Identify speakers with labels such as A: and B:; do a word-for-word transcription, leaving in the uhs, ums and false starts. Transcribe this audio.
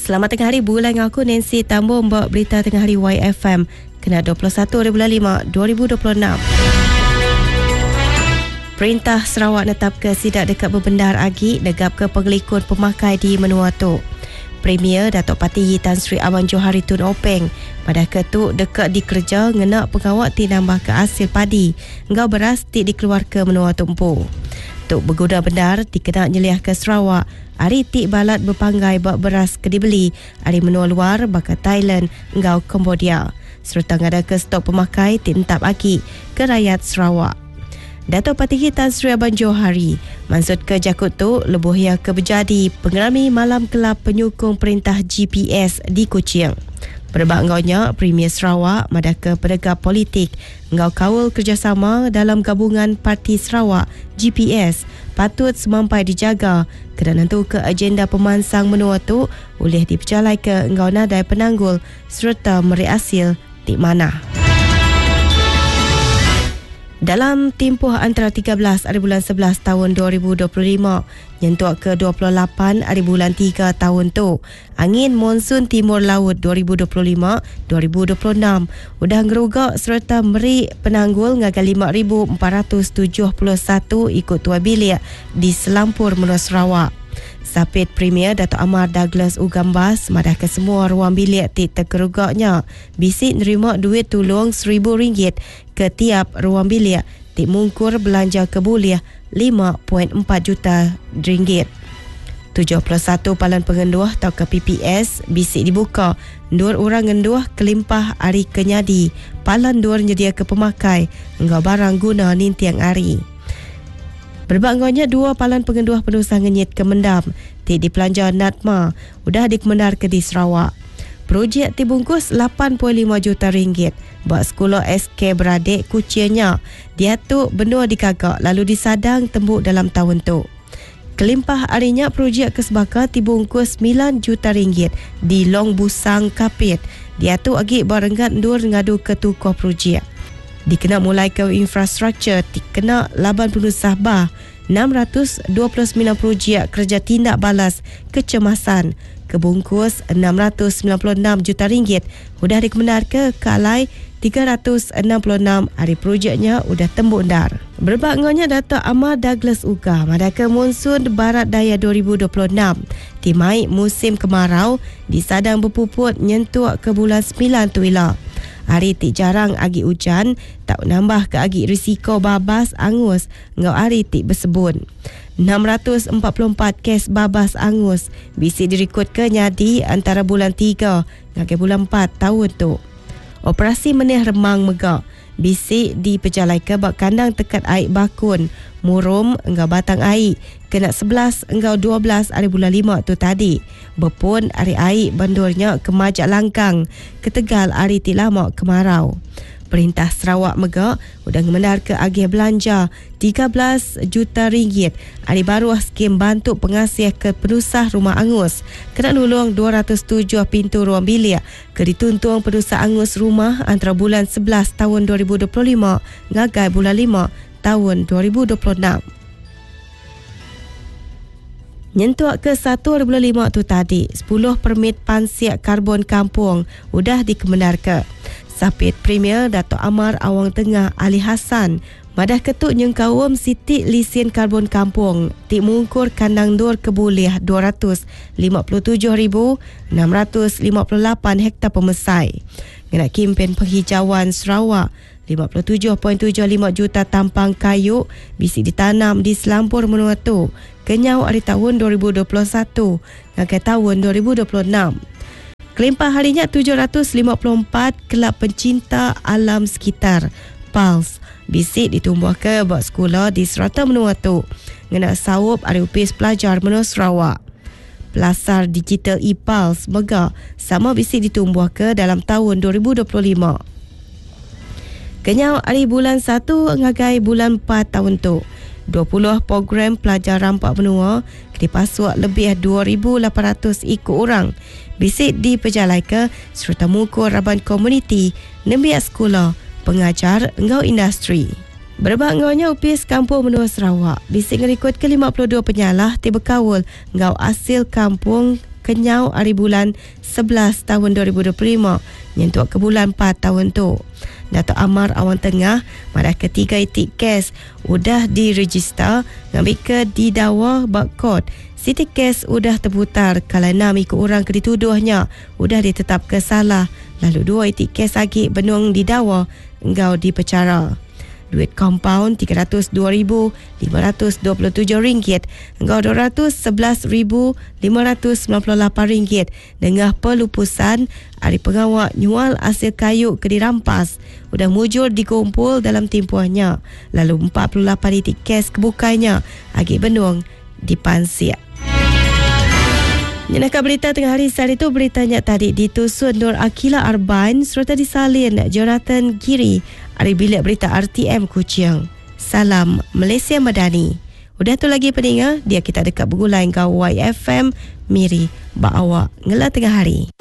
A: Selamat tengah hari, bulan dengan aku Nancy Tambo membawa berita tengah hari Y F M kena dua puluh satu bulan lima dua ribu dua puluh enam. Perintah Sarawak netapkan sidak dekat berbendar agi negap ke pengelikun pemakai di Menuatu. Premier Datuk Pati Tan Sri Aman Johari Tun Openg pada ketuk dekat dikerja ngenak pengawak ti nambah ke hasil padi engkau beras ti dikeluar ke Menuatu Empu. Tuk berguna bendar dikena nyeliah ke Sarawak hari ti balat berpanggai bak beras ke dibeli hari menua luar baka Thailand engkau Cambodia serta ngada ke stok pemakai ti entap aki ke rakyat Sarawak. Datuk Patihi Tan Sri Aban Johari maksud ke jakut tu lebuh yang kebejadi pengerami malam kelab penyokong perintah G P S di Kuching. Berbak ngaunya Premier Sarawak madah ke penegak politik ngau kawal kerjasama dalam gabungan Parti Sarawak G P S patut semampai dijaga kerana tu ke agenda pemansang menua tu boleh dipercalai ke ngau nadai penanggul serta meri hasil tik mana. Dalam tempoh antara tiga belas hari bulan sebelas tahun dua ribu dua puluh lima nyentuh ke dua puluh lapan hari bulan tiga tahun tu, angin monsun timur laut dua ribu dua puluh lima dua ribu dua puluh enam udah ngerugak serta meri penanggul ngaga lima ribu empat ratus tujuh puluh satu ikut tua bilik di Selampur Menua Sarawak. Sapit Premier Datuk Amar Douglas Ugambas madah ke semua ruang bilik ti terkerugaknya bisik nerima duit tolong seribu ringgit ke tiap ruang bilik ti mungkur belanja kebuliah lima perpuluhan empat juta ringgit. tujuh puluh satu palan pengenduh atau ke P P S bisik dibuka dur orang ngenduh kelimpah hari kenyadi palan dur nyedia ke pemakai engkau barang guna nintiang hari. Berbanggonya dua palan pengenduh penusah ngenyit ke mendam ti di Pelanja Natma udah dikemendar ke di Sarawak. Projek dibungkus lapan puluh lima juta ringgit buat sekolah S K beradik kucianya. Dia tu benua dikagak lalu disadang tembuk dalam tahun tu. Kelimpah harinya projek kesebaka dibungkus sembilan juta ringgit di Long Busang Kapit. Dia tu agi barenggat dur ngadu ke tukuh projek. Dikena mulai ke infrastruktur, dikena lapan puluh sahbah, enam ratus dua puluh sembilan projek kerja tindak balas kecemasan, kebungkus enam ratus sembilan puluh enam juta ringgit, sudah dikemendar ke kalai tiga ratus enam puluh enam hari projeknya sudah tembuk dar. Berbaknganya Datuk Amar Douglas Uga, madaka monsun barat daya dua ribu dua puluh enam, timai musim kemarau, disadang berpuput nyentuh ke bulan sembilan tu ila. Hari tik jarang agi hujan, tak nambah ke agi risiko babas angus, ngau hari tik bersebun. enam ratus empat puluh empat kes babas angus bisi direkod ke nyadi antara bulan tiga hingga bulan empat tahun tu. Operasi menih remang megak bisi diperjalai ke bak kandang tekat air bakun, murum engkau batang air, kena sebelas engkau dua belas hari bulan lima tu tadi. Berpun hari air bandurnya ke Majak Langkang, ke Tegal hari tilama kemarau. Perintah Sarawak megak udah ngemendar ke agih belanja tiga belas juta ringgit hari baru skim bantu pengasih ke penusah rumah angus kena nulung dua ratus tujuh pintu ruang bilik ke dituntung penusah angus rumah antara bulan sebelas tahun dua ribu dua puluh lima ngagai bulan lima tahun dua ribu dua puluh enam. Nyentuh ke satu bulan lima tu tadi, sepuluh permit pansiak karbon kampung udah dikemendar ke. Sapit Premier Datuk Amar Awang Tengah Ali Hassan madah ketuk nyengkawam siti lisen karbon kampung ti mungkur kandang dur kebuliah dua ratus lima puluh tujuh ribu enam ratus lima puluh lapan hektar pemesai. Ngena kempen penghijauan Sarawak lima puluh tujuh perpuluhan tujuh lima juta tampang kayu bisi ditanam di Selampur Menuatu kenyau hari tahun dua ribu dua puluh satu hingga tahun dua ribu dua puluh enam. Kelimpah harinya tujuh ratus lima puluh empat kelab pencinta alam sekitar Pulse bisik ditumbuh ke buat sekolah di Serata Menuatu ngena sawup hari upis pelajar Menua Sarawak. Pelasar digital e-Pulse mega sama bisik ditumbuh ke dalam tahun dua ribu dua puluh lima. Kenyau hari bulan satu ngagai bulan empat tahun tu. dua puluh program pelajar rampak benua dipasuk lebih dua ribu lapan ratus ikut orang. Bisik diperjalai ke serta mukur raban komuniti, nembiak sekolah, pengajar, engkau industri. Berbak ngaunya upis kampung Menua Sarawak. Bisik ngerikut ke lima puluh dua penyalah tiba kawul ngau asil kampung Kenyau hari bulan sebelas tahun dua ribu dua puluh lima nyentuh ke bulan empat tahun tu. Datuk Amar Awang Tengah pada ketiga itik kes udah diregister ngambil ke didakwa bakot. Siti kes udah terputar kalau enam ikut orang ke dituduhnya udah ditetap ke salah. Lalu dua itik kes lagi benung didakwa engkau dipercara. Duit kompaun tiga ratus dua ribu lima ratus dua puluh tujuh ringgit hingga dua ratus sebelas ribu lima ratus sembilan puluh lapan ringgit dengan pelupusan hari pengawal nyual hasil kayu ke dirampas udah mujur dikumpul dalam timpuannya. Lalu empat puluh lapan itik kes kebukanya agi benung dipansir. Nyenaka berita tengah hari saat itu beritanya tadi ditusun Nur Akila Arbain serta disalin Jonathan Giri dari bilik berita R T M Kuching. Salam Malaysia Madani. Udah tu lagi peninga dia kita dekat bergulai kau Y F M Miri Bak awak ngela tengah hari.